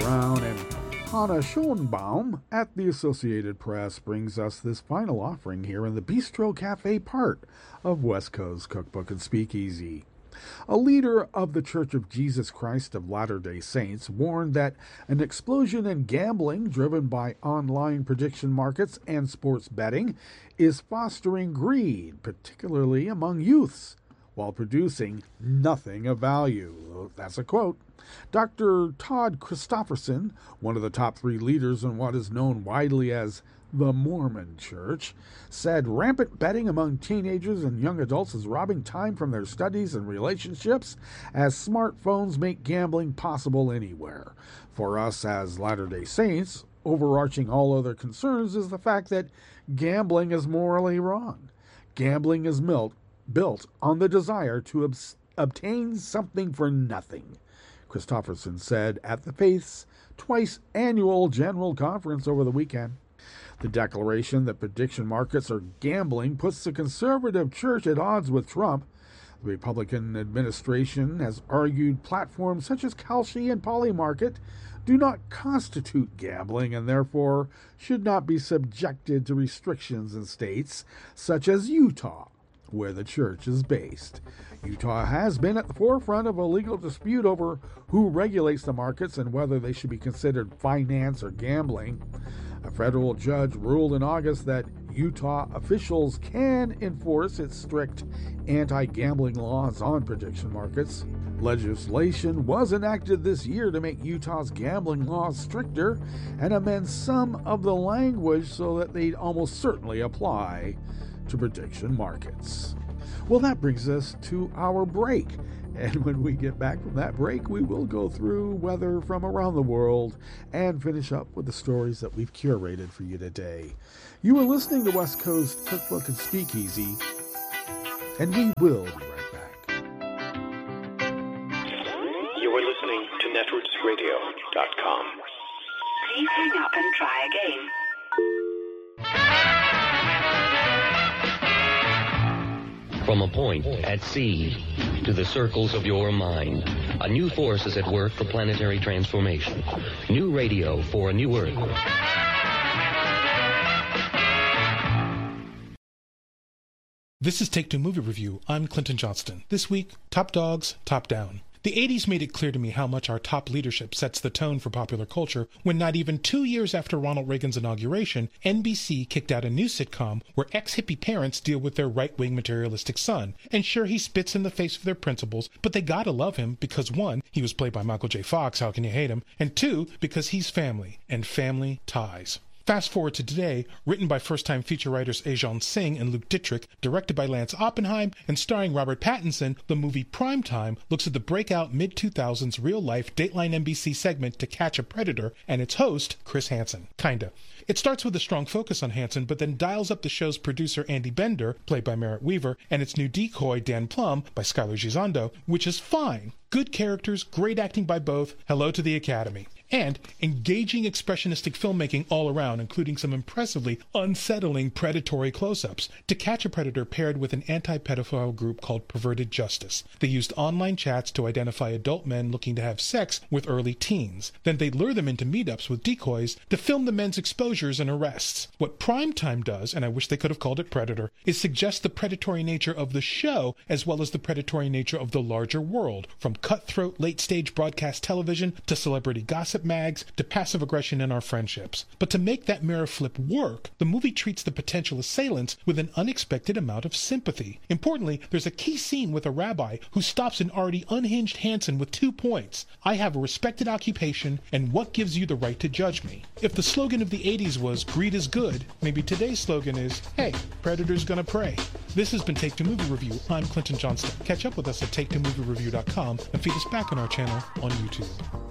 Brown and Hannah Schoenbaum at the Associated Press brings us this final offering here in the Bistro Cafe part of West Coast Cookbook and Speakeasy. A leader of the Church of Jesus Christ of Latter-day Saints warned that an explosion in gambling driven by online prediction markets and sports betting is fostering greed, particularly among youths, while producing nothing of value. That's a quote. Dr. Todd Christofferson, one of the top 3 leaders in what is known widely as the Mormon Church, said rampant betting among teenagers and young adults is robbing time from their studies and relationships, as smartphones make gambling possible anywhere. For us as Latter-day Saints, overarching all other concerns is the fact that gambling is morally wrong. Gambling is built on the desire to obtain something for nothing, Christofferson said at the Faith's twice annual General Conference over the weekend. The declaration that prediction markets are gambling puts the conservative church at odds with Trump. The Republican administration has argued platforms such as Kalshi and Polymarket do not constitute gambling and therefore should not be subjected to restrictions in states such as Utah, where the church is based. Utah has been at the forefront of a legal dispute over who regulates the markets and whether they should be considered finance or gambling. A federal judge ruled in August that Utah officials can enforce its strict anti-gambling laws on prediction markets. Legislation was enacted this year to make Utah's gambling laws stricter and amend some of the language so that they'd almost certainly apply to prediction markets. Well, that brings us to our break. And when we get back from that break, we will go through weather from around the world and finish up with the stories that we've curated for you today. You are listening to West Coast Cookbook and Speakeasy, and we will be right back. You are listening to netrootsradio.com. Please hang up and try again. From a point at sea to the circles of your mind, a new force is at work for planetary transformation. New radio for a new Earth. This is Take Two Movie Review. I'm Clinton Johnston. This week, Top Dogs, Top Down. The 80s made it clear to me how much our top leadership sets the tone for popular culture when not even 2 years after Ronald Reagan's inauguration, NBC kicked out a new sitcom where ex-hippie parents deal with their right-wing materialistic son. And sure, he spits in the face of their principles, but they gotta love him because 1, he was played by Michael J. Fox, how can you hate him? And 2, because he's family, and family ties. Fast forward to today, written by first-time feature writers Ajon Singh and Luke Dittrich, directed by Lance Oppenheim, and starring Robert Pattinson, the movie Primetime looks at the breakout mid-2000s real-life Dateline NBC segment To Catch a Predator and its host, Chris Hansen. Kinda. It starts with a strong focus on Hansen, but then dials up the show's producer Andy Bender, played by Merritt Weaver, and its new decoy Dan Plum, by Skylar Gisondo, which is fine. Good characters, great acting by both, hello to the Academy. And engaging expressionistic filmmaking all around, including some impressively unsettling predatory close-ups. To Catch a Predator paired with an anti-pedophile group called Perverted Justice. They used online chats to identify adult men looking to have sex with early teens. Then they'd lure them into meetups with decoys to film the men's exposures and arrests. What Primetime does, and I wish they could have called it Predator, is suggest the predatory nature of the show as well as the predatory nature of the larger world, from cutthroat late-stage broadcast television to celebrity gossip mags to passive aggression in our friendships. But to make that mirror flip work, the movie treats the potential assailants with an unexpected amount of sympathy. Importantly, there's a key scene with a rabbi who stops an already unhinged Hansen with 2 points. I have a respected occupation, and what gives you the right to judge me? If the slogan of the 80s was greed is good, maybe today's slogan is, hey, Predator's gonna pray. This has been Take Two Movie Review. I'm Clinton Johnston. Catch up with us at take2moviereview.com and feed us back on our channel on YouTube.